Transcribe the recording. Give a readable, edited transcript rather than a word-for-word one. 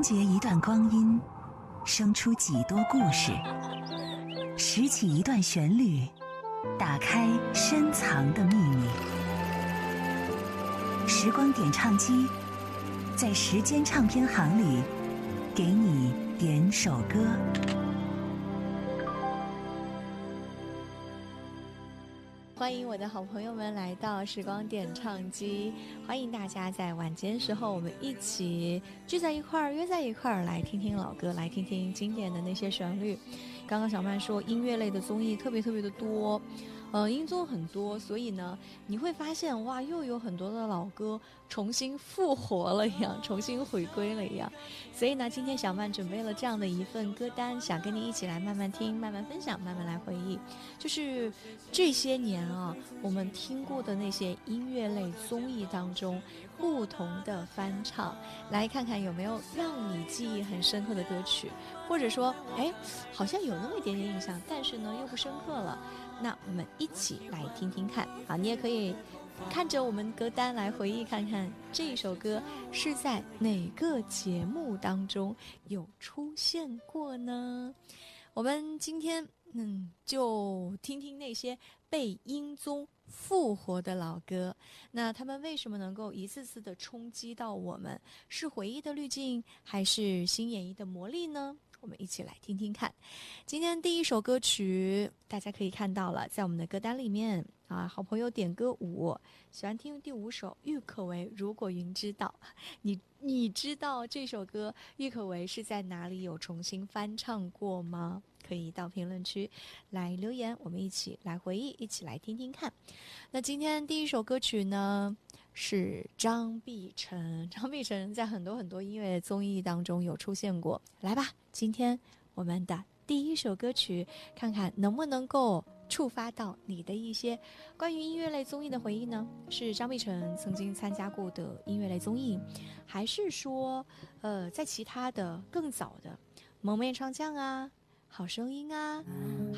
结一段光阴，生出几多故事；拾起一段旋律，打开深藏的秘密。时光点唱机，在时间唱片行里，给你点首歌。 欢迎我的好朋友们来到时光点唱机，欢迎大家在晚间时候我们一起聚在一块儿，约在一块儿来听听老歌，来听听经典的那些旋律。刚刚小曼说音乐类的综艺特别的多，音综很多，所以呢你会发现哇，又有很多的老歌重新复活了一样，重新回归了一样。所以呢今天小曼准备了这样的一份歌单，想跟你一起来慢慢听，慢慢分享，慢慢来回忆，就是这些年啊我们听过的那些音乐类综艺当中不同的翻唱，来看看有没有让你记忆很深刻的歌曲，或者说好像有那么一点点印象，但是呢又不深刻了，那我们一起来听听看。好，你也可以看着我们歌单来回忆看看这一首歌是在哪个节目当中有出现过呢？我们今天就听听那些被音综复活的老歌，那他们为什么能够一次次的冲击到我们？是回忆的滤镜，还是新演绎的魔力呢？我们一起来听听看。今天第一首歌曲大家可以看到了，在我们的歌单里面啊，好朋友点歌5，喜欢听第5首郁可唯如果云知道。你知道这首歌郁可唯是在哪里有重新翻唱过吗？可以到评论区来留言，我们一起来回忆，一起来听听看。那今天第一首歌曲呢是张碧晨，张碧晨在很多音乐综艺当中有出现过。来吧，今天我们的第一首歌曲，看看能不能够触发到你的一些关于音乐类综艺的回忆呢？是张碧晨曾经参加过的音乐类综艺，还是说在其他的更早的蒙面唱将啊、好声音啊、